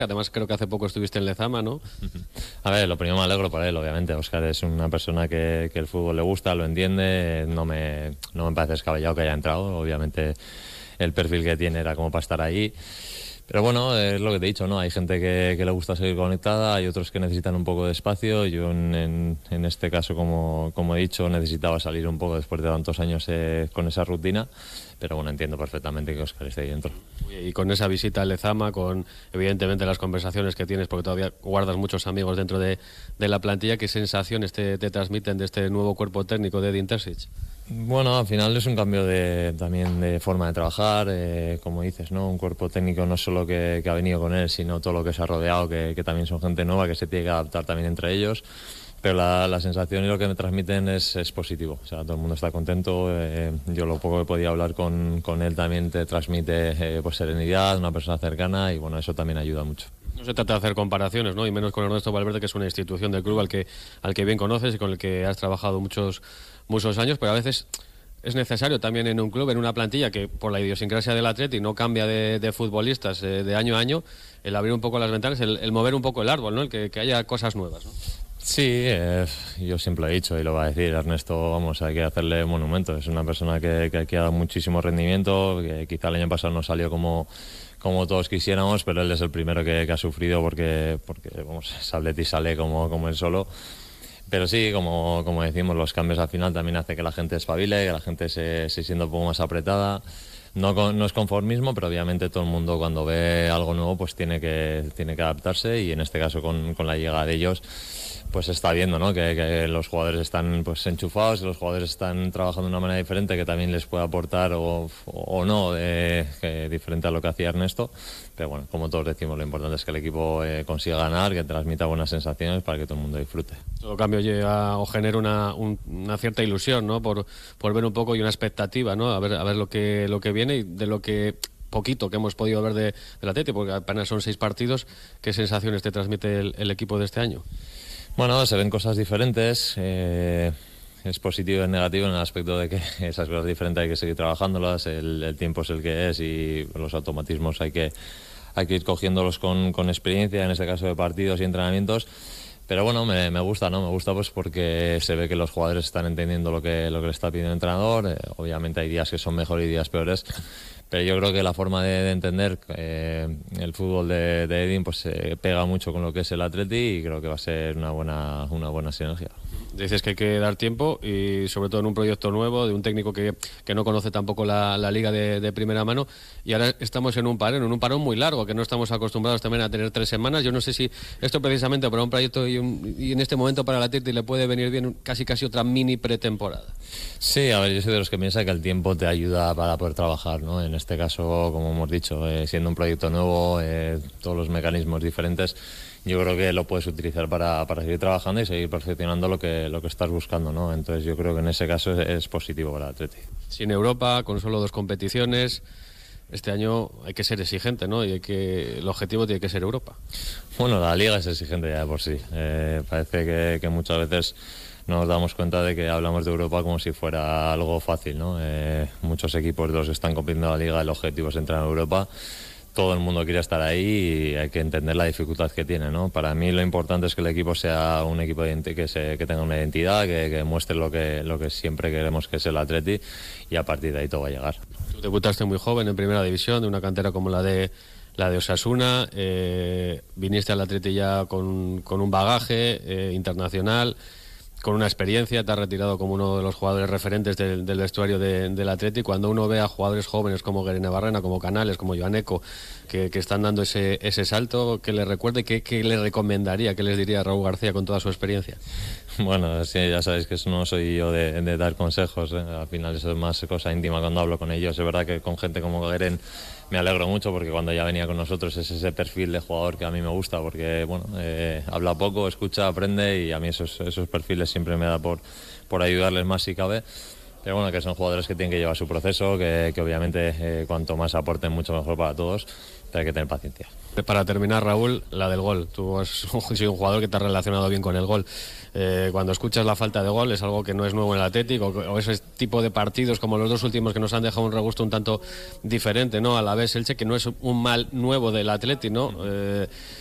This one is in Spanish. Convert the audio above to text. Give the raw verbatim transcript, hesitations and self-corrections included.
Además, creo que hace poco estuviste en Lezama, ¿no? A ver, lo primero me alegro por él, obviamente. Óscar es una persona que, que el fútbol le gusta, lo entiende. No me, no me parece descabellado que haya entrado. Obviamente, el perfil que tiene era como para estar ahí. Pero bueno, es lo que te he dicho, ¿no? Hay gente que, que le gusta seguir conectada, hay otros que necesitan un poco de espacio. Yo, en, en, en este caso, como, como he dicho, necesitaba salir un poco después de tantos años eh, con esa rutina. Pero bueno, entiendo perfectamente que Óscar esté ahí dentro. Y con esa visita a Lezama, con evidentemente las conversaciones que tienes, porque todavía guardas muchos amigos dentro de, de la plantilla, ¿qué sensaciones te, te transmiten de este nuevo cuerpo técnico de Edin Terzic? Bueno, al final es un cambio de, también de forma de trabajar, eh, como dices, ¿no? Un cuerpo técnico no solo que, que ha venido con él, sino todo lo que se ha rodeado, que, que también son gente nueva, que se tiene que adaptar también entre ellos. Pero la, la sensación y lo que me transmiten es, es positivo, o sea, todo el mundo está contento. Eh, yo lo poco que podía hablar con, con él también te transmite eh, pues serenidad, una persona cercana, y bueno, eso también ayuda mucho. No se trata de hacer comparaciones, ¿no? Y menos con Ernesto Valverde, que es una institución del club al que, al que bien conoces y con el que has trabajado muchos, muchos años, pero a veces es necesario también en un club, en una plantilla que por la idiosincrasia del Atleti no cambia de, de futbolistas eh, de año a año, el abrir un poco las ventanas, el, el mover un poco el árbol, ¿no? El que, que haya cosas nuevas, ¿no? Sí, eh, yo siempre lo he dicho y lo va a decir Ernesto, vamos, hay que hacerle monumento. Es una persona que, que aquí ha dado muchísimo rendimiento, que quizá el año pasado no salió como, como todos quisiéramos, pero él es el primero que, que ha sufrido porque, porque vamos, Atleti sale como, como él solo. Pero sí, como, como decimos, los cambios al final también hace que la gente espabile, que la gente se, se sienta un poco más apretada. No, no es conformismo, pero obviamente todo el mundo cuando ve algo nuevo pues tiene que, tiene que adaptarse, y en este caso con, con la llegada de ellos pues se está viendo, ¿no? que, que los jugadores están pues enchufados, que los jugadores están trabajando de una manera diferente, que también les puede aportar o, o no, eh, que diferente a lo que hacía Ernesto. Pero bueno, como todos decimos, lo importante es que el equipo eh, consiga ganar, que transmita buenas sensaciones para que todo el mundo disfrute. Todo cambio llega o genera una, un, una cierta ilusión, ¿no? Por, por ver un poco, y una expectativa, ¿no? A ver, a ver lo que lo que viene, y de lo que poquito que hemos podido ver de, del Atleti, porque apenas son seis partidos. ¿Qué sensaciones te transmite el, el equipo de este año? Bueno, se ven cosas diferentes. Eh, es positivo y negativo en el aspecto de que esas cosas diferentes hay que seguir trabajándolas. El, el tiempo es el que es, y los automatismos hay que, hay que ir cogiéndolos con, con experiencia, en este caso de partidos y entrenamientos. Pero bueno, me, me gusta, ¿no? Me gusta pues porque se ve que los jugadores están entendiendo lo que, lo que le está pidiendo el entrenador. Eh, obviamente hay días que son mejores y días peores, pero yo creo que la forma de, de entender eh, el fútbol de, de Edin pues se pega mucho con lo que es el Atleti, y creo que va a ser una buena, una buena sinergia. Dices que hay que dar tiempo, y sobre todo en un proyecto nuevo, de un técnico que, que no conoce tampoco la, la liga de, de primera mano, y ahora estamos en un parón, en un parón muy largo, que no estamos acostumbrados también a tener tres semanas. Yo no sé si esto precisamente para un proyecto y, un, y en este momento para el Atleti le puede venir bien casi casi otra mini pretemporada. Sí, a ver, yo soy de los que piensa que el tiempo te ayuda para poder trabajar, ¿no? En este caso, como hemos dicho, eh, siendo un proyecto nuevo, eh, todos los mecanismos diferentes, yo creo que lo puedes utilizar para, para seguir trabajando y seguir perfeccionando lo que, lo que estás buscando, ¿no? Entonces yo creo que en ese caso es, es positivo para el Atleti. Sin Europa, con solo dos competiciones, este año hay que ser exigente, ¿no? Y hay que, el objetivo tiene que ser Europa. Bueno, la Liga es exigente ya de por sí. Eh, parece que, que muchas veces nos damos cuenta de que hablamos de Europa como si fuera algo fácil, ¿no? Eh, muchos equipos de los que están compitiendo en la Liga, el objetivo es entrar en Europa. Todo el mundo quiere estar ahí y hay que entender la dificultad que tiene, ¿no? Para mí lo importante es que el equipo sea un equipo que, se, que tenga una identidad, que, que muestre lo que, lo que siempre queremos que es el Atleti, y a partir de ahí todo va a llegar. Tú debutaste muy joven en Primera División, de una cantera como la de la de Osasuna, eh, viniste al Atleti ya con, con un bagaje eh, internacional, con una experiencia, te has retirado como uno de los jugadores referentes del, del vestuario de, del Atleti. Cuando uno ve a jugadores jóvenes como Guerine Barrena, como Canales, como Joan Eco, que, que están dando ese, ese salto, ¿qué le recuerde? ¿Qué, qué le recomendaría? ¿Qué les diría a Raúl García con toda su experiencia? Bueno, sí, ya sabéis que eso no soy yo de, de dar consejos, ¿eh? Al final eso es más cosa íntima cuando hablo con ellos. Es verdad que con gente como Guerine me alegro mucho, porque cuando ya venía con nosotros es ese perfil de jugador que a mí me gusta, porque bueno, eh, habla poco, escucha, aprende, y a mí esos, esos perfiles siempre me da por, por ayudarles más si cabe. Pero bueno, que son jugadores que tienen que llevar su proceso, que, que obviamente eh, cuanto más aporten mucho mejor para todos, pero hay que tener paciencia. Para terminar, Raúl, la del gol. Tú has sido un jugador que te has relacionado bien con el gol. Eh, cuando escuchas la falta de gol es algo que no es nuevo en el Atlético, o ese tipo de partidos como los dos últimos que nos han dejado un regusto un tanto diferente, ¿no? A la vez Elche, que no es un mal nuevo del Atlético, ¿no? Eh,